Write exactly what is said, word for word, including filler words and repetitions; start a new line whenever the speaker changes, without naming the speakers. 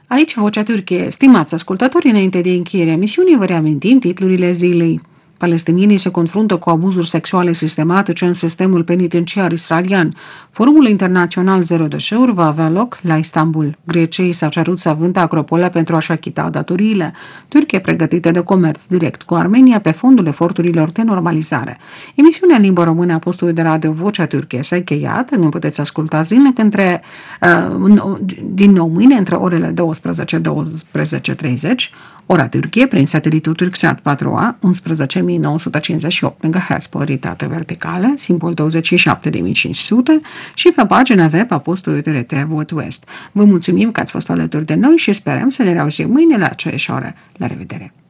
Aici Vocea Turciei. Stimați ascultători, înainte de încheierea emisiunii, vă reamintim titlurile zilei. Palestinienii se confruntă cu abuzuri sexuale sistematice în sistemul penitenciar israelian. Forumul internațional Zero Deșeuri va avea loc la Istanbul. Greciei s-a cerut să vândă Acropola pentru a-și achita datoriile. Turcia pregătită de comerț direct cu Armenia pe fondul eforturilor de normalizare. Emisiunea în limba română a postului de radio Vocea Turciei s-a încheiat. Ne puteți asculta zilnic între, uh, din nou mâine între orele douăsprezece - douăsprezece și treizeci, ora Turciei, prin satelitul Turksat patru A, unsprezece mii nouă sute cincizeci și opt megahertz polaritate verticală, simbol douăzeci și șapte de mii cinci sute și pe pagina web a postului T R T Vot West. Vă mulțumim că ați fost alături de noi și sperăm să ne reauzim mâine la aceeași oră. La revedere!